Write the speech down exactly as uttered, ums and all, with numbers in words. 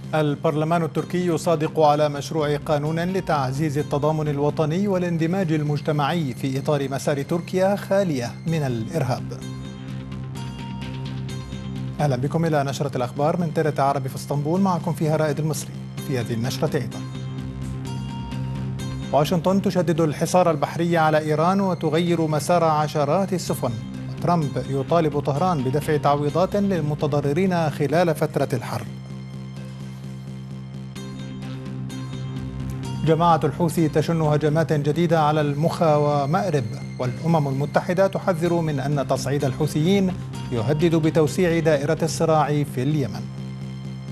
البرلمان التركي يصادق على مشروع قانون لتعزيز التضامن الوطني والاندماج المجتمعي في إطار مسار تركيا خالية من الإرهاب. أهلا بكم إلى نشرة الأخبار من تيرة عربي في اسطنبول، معكم فيها رائد المصري. في هذه النشرة أيضا: واشنطن تشدد الحصار البحري على إيران وتغير مسار عشرات السفن. ترامب يطالب طهران بدفع تعويضات للمتضررين خلال فترة الحرب. جماعة الحوثي تشن هجمات جديدة على المخا ومأرب، والأمم المتحدة تحذر من أن تصعيد الحوثيين يهدد بتوسيع دائرة الصراع في اليمن.